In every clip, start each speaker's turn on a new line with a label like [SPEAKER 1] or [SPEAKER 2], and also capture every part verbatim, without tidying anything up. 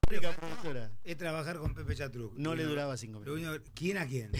[SPEAKER 1] es trabajar con Pepe Chatruc.
[SPEAKER 2] No le duraba cinco minutos.
[SPEAKER 1] ¿Quién a quién?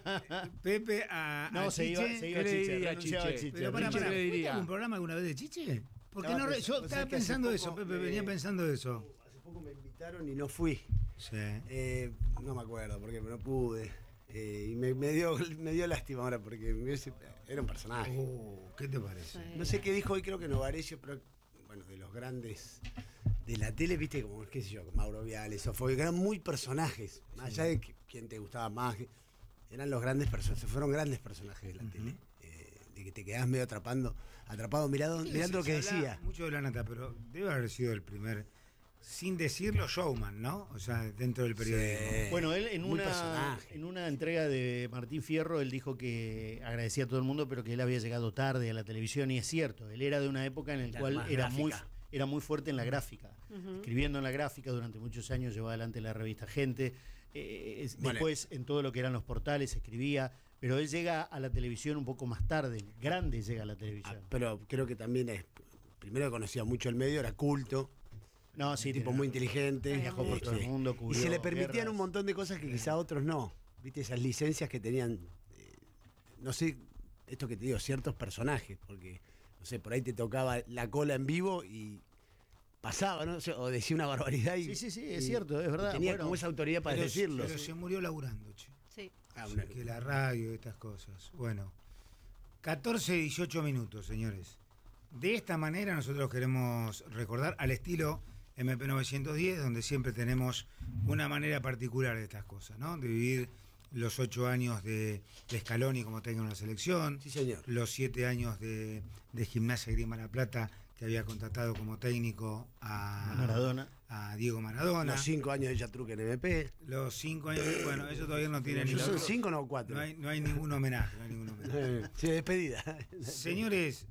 [SPEAKER 1] Pepe a,
[SPEAKER 2] no,
[SPEAKER 1] a
[SPEAKER 2] se
[SPEAKER 1] Chiche.
[SPEAKER 2] iba, se iba a Chiche,
[SPEAKER 3] diría
[SPEAKER 2] renunciaba a Chiche.
[SPEAKER 1] Pero para, para, ¿fuiste a algún programa alguna vez de Chiche? Porque no,
[SPEAKER 2] No,
[SPEAKER 1] no
[SPEAKER 2] pero-
[SPEAKER 1] yo
[SPEAKER 2] o sea,
[SPEAKER 1] estaba
[SPEAKER 2] que
[SPEAKER 1] pensando
[SPEAKER 2] hace
[SPEAKER 1] eso,
[SPEAKER 2] poco
[SPEAKER 1] Pepe,
[SPEAKER 2] me-
[SPEAKER 1] venía pensando eso.
[SPEAKER 4] Hace poco me invitaron y no fui.
[SPEAKER 1] Sí.
[SPEAKER 4] Eh, no me acuerdo porque no pude. Eh, y me, me, dio, me dio lástima ahora porque me hubiese- era un personaje.
[SPEAKER 1] Oh, ¿qué te parece?
[SPEAKER 4] No sé qué dijo hoy, creo que Novarecio, pero bueno, de los grandes de la tele, viste, como, qué sé yo, Mauro Viales, o fue, eran muy personajes, más allá de que, quién te gustaba más, que- eran los grandes personajes, fueron grandes personajes de la
[SPEAKER 1] Ujú.
[SPEAKER 4] tele. Eh, de que te quedás medio atrapando, atrapado mirando,
[SPEAKER 1] Sí,
[SPEAKER 4] mirando lo
[SPEAKER 1] se
[SPEAKER 4] que
[SPEAKER 1] habla
[SPEAKER 4] decía.
[SPEAKER 1] Mucho de la nata, pero debe haber sido el primer, sin decirlo, showman, ¿no? O sea, dentro del periodismo.
[SPEAKER 4] Sí.
[SPEAKER 2] Bueno, él en
[SPEAKER 4] Muy
[SPEAKER 2] una,
[SPEAKER 4] personaje.
[SPEAKER 2] en una entrega de Martín Fierro, él dijo que agradecía a todo el mundo, pero que él había llegado tarde a la televisión, y es cierto, él era de una época en la
[SPEAKER 4] La
[SPEAKER 2] cual
[SPEAKER 4] más
[SPEAKER 2] era muy,
[SPEAKER 4] gráfica.
[SPEAKER 2] era muy fuerte en la gráfica, escribiendo en la gráfica, durante muchos años llevó adelante la revista Gente, eh, es-
[SPEAKER 4] Bueno.
[SPEAKER 2] después en todo lo que eran los portales escribía, pero él llega a la televisión un poco más tarde, grande llega a la televisión.
[SPEAKER 4] Ah, pero creo que también es, primero que conocía mucho el medio, era culto,
[SPEAKER 2] No, sí,
[SPEAKER 4] un tipo
[SPEAKER 2] tiene
[SPEAKER 4] muy
[SPEAKER 2] razón.
[SPEAKER 4] inteligente.
[SPEAKER 2] Viajó por todo el
[SPEAKER 4] Este,
[SPEAKER 2] mundo,
[SPEAKER 4] y
[SPEAKER 2] cubrió
[SPEAKER 4] se le permitían
[SPEAKER 2] guerras.
[SPEAKER 4] un montón de cosas que quizá otros no. Viste, esas licencias que tenían, eh, no sé, esto que te digo, ciertos personajes, porque, no sé, por ahí te tocaba la cola en vivo y pasaba, ¿no? O, sea, o decía una barbaridad y...
[SPEAKER 2] Sí, sí, sí, es
[SPEAKER 4] y-
[SPEAKER 2] cierto, es verdad.
[SPEAKER 4] y tenía
[SPEAKER 2] Bueno,
[SPEAKER 4] como esa autoridad para
[SPEAKER 1] pero,
[SPEAKER 4] decirlo.
[SPEAKER 1] pero se murió laburando, che.
[SPEAKER 5] Sí.
[SPEAKER 4] Ah,
[SPEAKER 1] Sí,
[SPEAKER 4] una-
[SPEAKER 1] que la radio y estas cosas. Bueno, catorce, dieciocho minutos, señores. De esta manera nosotros queremos recordar al estilo M P novecientos diez, donde siempre tenemos una manera particular de estas cosas, ¿no? De vivir los ocho años de, de Scaloni como técnico en la selección,
[SPEAKER 4] Sí, señor.
[SPEAKER 1] los siete años de, de Gimnasia Grima La Plata, que había contratado como técnico a
[SPEAKER 2] Maradona.
[SPEAKER 1] a Diego Maradona.
[SPEAKER 4] Los cinco años de Chatruc en M P.
[SPEAKER 1] Los cinco años, bueno, eso todavía no tiene ni
[SPEAKER 4] ¿Son
[SPEAKER 1] la-
[SPEAKER 4] cinco no cuatro?
[SPEAKER 1] no hay, no hay ningún homenaje, no hay ningún homenaje.
[SPEAKER 4] Eh, Sí, despedida.
[SPEAKER 1] Señores,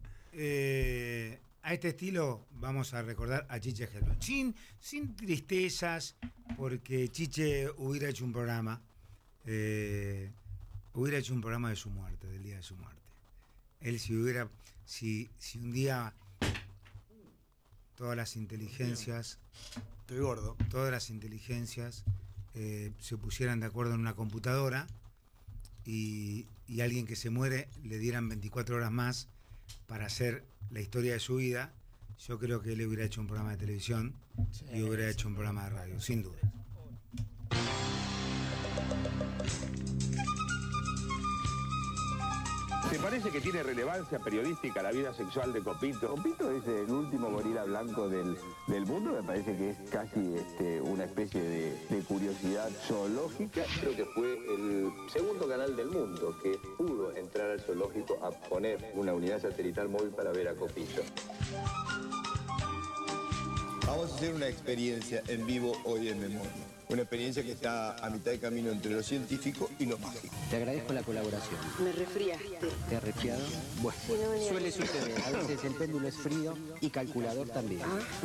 [SPEAKER 1] eh, a este estilo vamos a recordar a Chiche Helbach. Sin, sin tristezas, porque Chiche hubiera hecho un programa, eh, hubiera hecho un programa de su muerte, del día de su muerte. Él si hubiera, si, si un día todas las inteligencias,
[SPEAKER 4] Estoy gordo.
[SPEAKER 1] todas las inteligencias eh, se pusieran de acuerdo en una computadora y, y alguien que se muere le dieran veinticuatro horas más para hacer la historia de su vida, yo creo que él hubiera hecho un programa de televisión y hubiera hecho un programa de radio, sin duda.
[SPEAKER 6] ¿Te parece que tiene relevancia periodística la vida sexual de Copito?
[SPEAKER 7] Copito es el último gorila blanco del, del mundo, me parece que es casi este, una especie de, de curiosidad zoológica.
[SPEAKER 8] Creo que fue el segundo canal del mundo que pudo entrar al zoológico a poner una unidad satelital móvil para ver a Copito.
[SPEAKER 9] Vamos a hacer una experiencia en vivo hoy en memoria. Una experiencia que está a mitad de camino entre lo científico y lo mágico.
[SPEAKER 10] Te agradezco la colaboración.
[SPEAKER 5] Me resfriaste.
[SPEAKER 10] ¿Te has resfriado? Bueno,
[SPEAKER 5] Sí, no venía
[SPEAKER 10] suele
[SPEAKER 5] bien.
[SPEAKER 10] suceder. A veces el péndulo es frío y calculador también.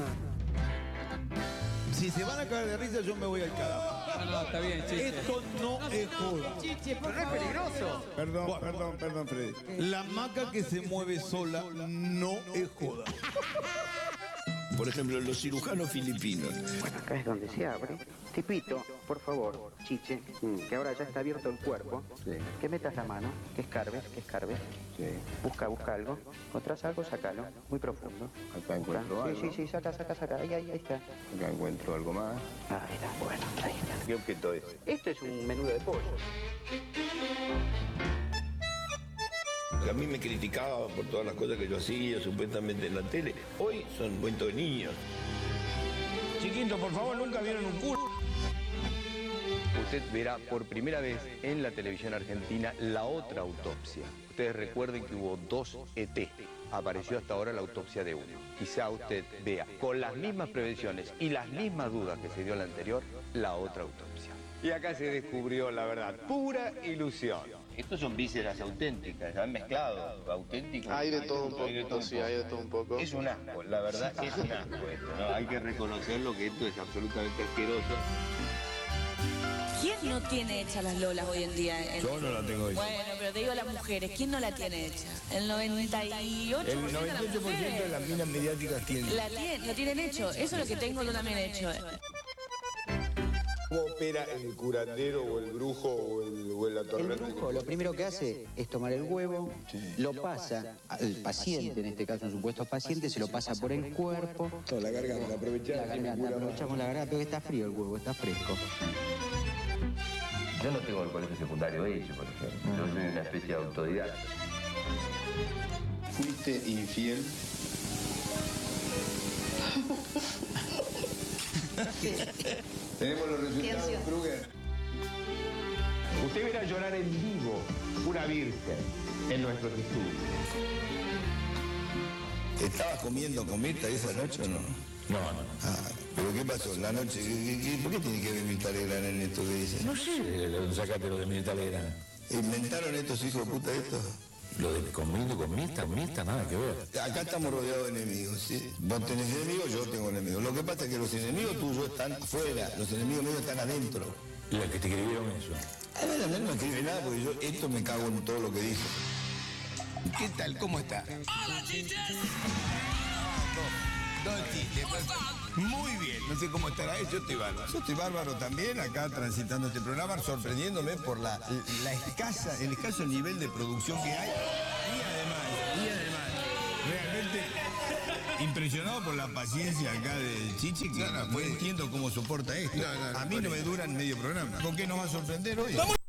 [SPEAKER 9] Si se van a caer de risa, yo me voy al carajo.
[SPEAKER 3] No, no, está bien, chiste.
[SPEAKER 9] Esto no es joda.
[SPEAKER 10] Chiche, pero no es peligroso.
[SPEAKER 9] Perdón, perdón, perdón, Freddy. La maca que se mueve sola no es joda. Por ejemplo, los cirujanos filipinos.
[SPEAKER 10] Bueno, acá es donde se abre. Tipito, por favor, Chiche, que ahora ya está abierto el cuerpo, que metas la mano, que escarbes, que escarbes. Busca, busca algo. ¿Encontrás algo? Sácalo. Muy profundo.
[SPEAKER 7] Acá encuentro
[SPEAKER 10] Busca.
[SPEAKER 7] algo.
[SPEAKER 10] Sí, sí, sí, saca, saca, saca. Ahí, ahí, ahí está.
[SPEAKER 7] Acá encuentro algo más.
[SPEAKER 10] Ahí está, bueno, ahí está.
[SPEAKER 8] ¿Qué objeto es?
[SPEAKER 10] Esto es un menudo de pollo.
[SPEAKER 9] A mí me criticaban por todas las cosas que yo hacía supuestamente en la tele. Hoy son cuentos de niños.
[SPEAKER 6] Chiquito, por favor, nunca vieron un culo.
[SPEAKER 8] Usted verá por primera vez en la televisión argentina la otra autopsia. Ustedes recuerden que hubo dos E T. Apareció hasta ahora la autopsia de uno. Quizá usted vea con las mismas prevenciones y las mismas dudas que se dio en la anterior, la otra autopsia. Y acá se descubrió la verdad, pura ilusión.
[SPEAKER 7] Estos son vísceras auténticas, han mezclado auténticos.
[SPEAKER 11] Hay de todo un poco, sí, hay de todo un poco.
[SPEAKER 7] Es un asco, la verdad es un asco esto, ¿no? Hay que reconocerlo que esto es absolutamente asqueroso.
[SPEAKER 5] ¿Quién no tiene hechas las lolas hoy en día?
[SPEAKER 9] Yo no la tengo hecha.
[SPEAKER 5] Bueno, pero te digo las mujeres, ¿quién no la tiene hecha? El noventa y ocho por ciento
[SPEAKER 9] El
[SPEAKER 5] de las
[SPEAKER 9] noventa y ocho por ciento de las
[SPEAKER 5] mujeres
[SPEAKER 9] minas mediáticas tienen.
[SPEAKER 5] la tienen, lo tienen hecho. Eso es lo que tengo yo también hecho.
[SPEAKER 9] ¿Cómo opera el curandero o el brujo o el, o el
[SPEAKER 10] El
[SPEAKER 9] atorrante?
[SPEAKER 10] brujo lo primero que hace es tomar el huevo, lo pasa al paciente, en este caso un supuesto paciente, se lo pasa por el cuerpo.
[SPEAKER 9] No, la garganta, aprovechar.
[SPEAKER 10] La garganta, aprovechamos la garganta, pero está frío el huevo, está fresco.
[SPEAKER 8] Yo no tengo el colegio secundario hecho, por ejemplo. Yo soy una especie de autodidacta.
[SPEAKER 9] ¿Fuiste infiel? Tenemos los resultados, Kruger.
[SPEAKER 6] Usted viera llorar en vivo una virgen en nuestros estudios.
[SPEAKER 9] ¿Estabas comiendo con Mirta esa noche o no?
[SPEAKER 3] No, no.
[SPEAKER 9] Ah, ¿pero qué pasó? La noche, ¿qué, qué, por qué tiene que ver Mirta Legrand en esto que dice?
[SPEAKER 3] No sé, lo sacaste lo de Mirta Legrand.
[SPEAKER 9] ¿Inventaron estos hijos de puta esto?
[SPEAKER 3] Lo de conmigo, con Mirta, Mirta, nada que ver.
[SPEAKER 9] Acá estamos rodeados de enemigos, ¿sí? Vos tenés enemigos, yo tengo enemigos. Lo que pasa es que los enemigos tuyos están afuera, los enemigos míos están adentro.
[SPEAKER 3] Y los que te escribieron eso.
[SPEAKER 9] A ver, no me escribe nada porque yo esto me cago en todo lo que dijo. ¿Qué tal? ¿Cómo está?
[SPEAKER 12] ¡Hola, chiches!
[SPEAKER 9] Dos chistes. Muy bien, no sé cómo estará. Yo estoy bárbaro. Yo estoy bárbaro también, acá transitando este programa, sorprendiéndome por la, la escasa, el escaso nivel de producción que hay. Y además, y además, realmente impresionado por la paciencia acá de Chiche, que no, no entiendo cómo soporta esto. No, no, no, a mí no me duran medio programa. ¿Con qué nos va a sorprender hoy?